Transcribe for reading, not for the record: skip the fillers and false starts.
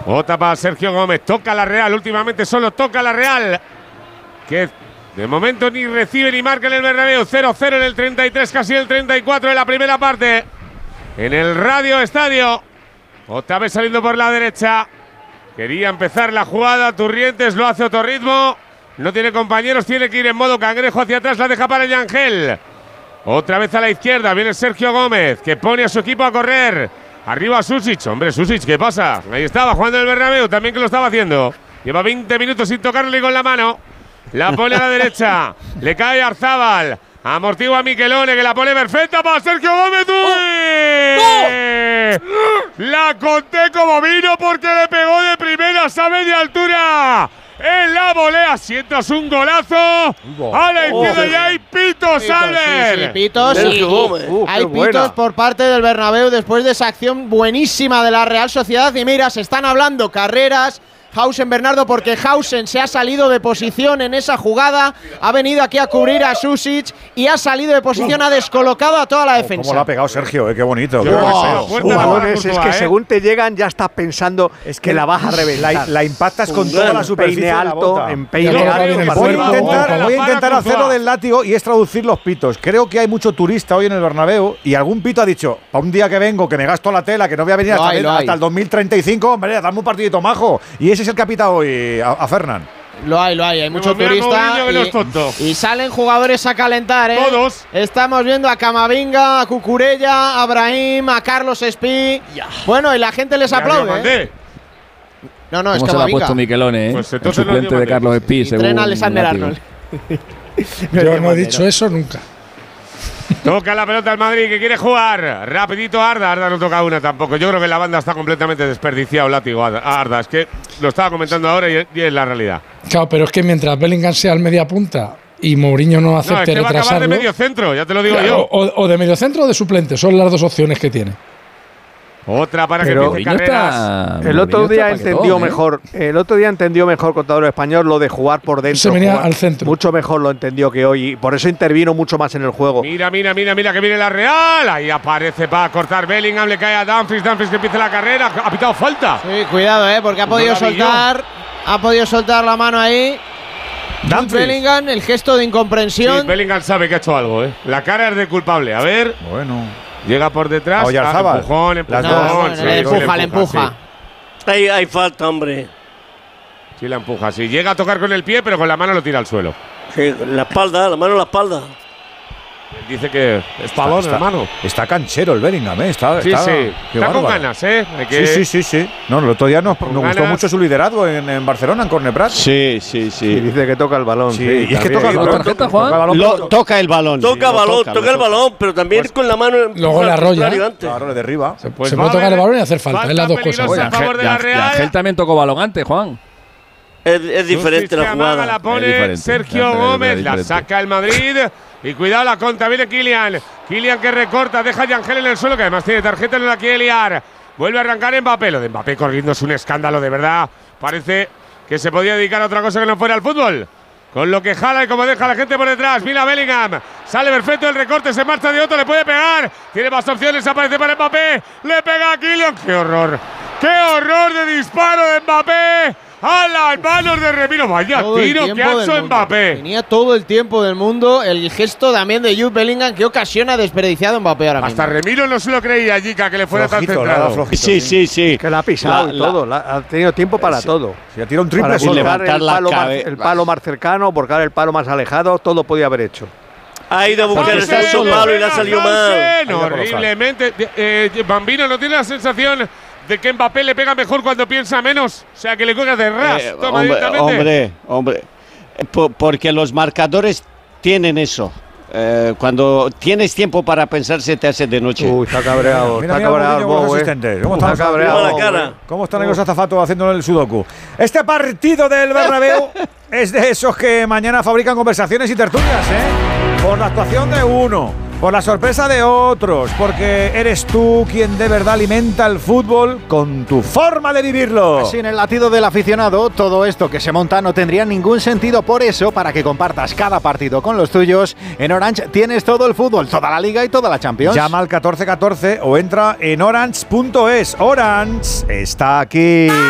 Bota para Sergio Gómez. Toca la Real. Últimamente solo toca la Real. Que de momento ni recibe ni marca en el Bernabéu. 0-0 en el 33, casi el 34 de la primera parte. En el Radio Estadio. Otra vez saliendo por la derecha. Quería empezar la jugada. Turrientes lo hace a otro ritmo. No tiene compañeros. Tiene que ir en modo cangrejo hacia atrás. La deja para Yangel. Otra vez a la izquierda. Viene Sergio Gómez, que pone a su equipo a correr. Arriba Susic. Hombre, Susic, ¿qué pasa? Ahí estaba jugando el Bernabéu. También que lo estaba haciendo. Lleva 20 minutos sin tocarle con la mano. La pone a la derecha. Le cae Arzábal. Amortigua a Miquelone, que la pone perfecta para Sergio Gómez. La conté como vino porque le pegó de primeras a media altura. En la volea, sientas un golazo. A la izquierda ya hay pitos, Albert. Sí, pitos. Hay pitos por parte del Bernabéu después de esa acción buenísima de la Real Sociedad. Y mira, se están hablando carreras. Hausen, Bernardo, porque Hausen se ha salido de posición en esa jugada, ha venido aquí a cubrir a Susic y ha salido de posición, ha descolocado a toda la defensa. Cómo lo ha pegado Sergio, qué bonito. Jugadores, es que según te llegan ya estás pensando que la vas a reventar. La impactas con toda la superficie alto, en peine alto. Voy a intentar hacerlo del látigo y es traducir los pitos. Creo que hay mucho turista hoy en el Bernabéu y algún pito ha dicho, para un día que vengo, que me gasto la tela, que no voy a venir hasta el 2035, hombre, dame un partidito majo. Y ese es el que ha pitado hoy a Fernan. Lo hay mucho turista y salen jugadores a calentar, ¿eh? Todos. Estamos viendo a Camavinga, a Cucurella, a Brahim, a Carlos Espí. Bueno, y la gente les aplaude. No, es Camavinga. Camavinga. Se lo ha puesto Miquelone, pues el suplente de Carlos Espí. Tren Alexander Arnold. Yo no he dicho eso nunca. Toca la pelota al Madrid, que quiere jugar. Rapidito Arda no toca una tampoco. Yo creo que la banda está completamente desperdiciado, látigo a Arda. Es que lo estaba comentando ahora y es la realidad. Claro, pero es que mientras Bellingham sea el media punta y Mourinho no acepte retrasarlo… va a acabar de medio centro, ya te lo digo yo. O de medio centro o de suplente, son las dos opciones que tiene. Otra para que empiece carreras. El otro día entendió mejor. El otro día entendió mejor Contador Español lo de jugar por dentro. Se venía al centro. Mucho mejor lo entendió que hoy. Y por eso intervino mucho más en el juego. Mira que viene la Real. Ahí aparece para cortar Bellingham. Le cae a Dumfries que empieza la carrera. Ha pitado falta. Sí, cuidado, porque ha podido soltar. Ha podido soltar la mano ahí. Bellingham, el gesto de incomprensión. Sí, Bellingham sabe que ha hecho algo, La cara es de culpable. A ver. Bueno. Llega por detrás. Empujón. Le empuja. Sí. Hay falta, hombre. Sí, la empuja. Sí, llega a tocar con el pie, pero con la mano lo tira al suelo. Sí, la mano en la espalda. Dice que es pavón, hermano. Está canchero el Bellingham, Está con ganas, Sí. No, el otro día nos gustó mucho su liderazgo en Barcelona, en Corneprat. Sí. Y dice que toca el balón. Sí. Y es que toca el balón. Toca el balón. Toca el balón, pero también con la mano. Luego la arrolla. Claro, le derriba. Se puede tocar el balón y hacer falta. Es las dos cosas. Ángel también tocó balón antes, Juan. Es diferente la jugada. La pone Sergio Gómez, la saca el Madrid. Y cuidado la contra, viene Kylian que recorta, deja a Yangel en el suelo, que además tiene tarjeta, no la quiere liar. Vuelve a arrancar Mbappé. Lo de Mbappé corriendo es un escándalo, de verdad. Parece que se podía dedicar a otra cosa que no fuera el fútbol. Con lo que jala y como deja a la gente por detrás. Mira Bellingham, sale perfecto el recorte, se marcha de otro, le puede pegar. Tiene más opciones, aparece para Mbappé. Le pega a Kylian. ¡Qué horror! ¡Qué horror de disparo de Mbappé! ¡A las manos de Remiro! ¡Vaya tiro que ha hecho Mbappé! Tenía todo el tiempo del mundo. El gesto también de Jude Bellingham. ¿Qué ocasión ha desperdiciado Mbappé ahora mismo? Hasta Remiro no se lo creía, Jica, que le fuera tan centrado. Sí. Que la ha pisado y todo. Ha tenido tiempo para todo. Si ha tirado un triple, para levantar el palo más cercano, buscar el palo más alejado, todo podía haber hecho. Ha ido a buscar el segundo palo y le ha salido mal. Horriblemente. Bambino, ¿no tiene la sensación de que Mbappé le pega mejor cuando piensa menos? O sea, que le coge de ras. Hombre. Porque los marcadores tienen eso. Cuando tienes tiempo para pensar, se te hace de noche. Está cabreado. Mira, los asistentes. ¿Cómo cabreado? ¿Cómo están los azafatos haciendo el sudoku? Este partido del Bernabéu es de esos que mañana fabrican conversaciones y tertulias, por la actuación de uno, por la sorpresa de otros, porque eres tú quien de verdad alimenta el fútbol con tu forma de vivirlo. Sin el latido del aficionado, todo esto que se monta no tendría ningún sentido. Por eso, para que compartas cada partido con los tuyos, en Orange tienes todo el fútbol, toda la Liga y toda la Champions. Llama al 1414 o entra en orange.es. Orange está aquí.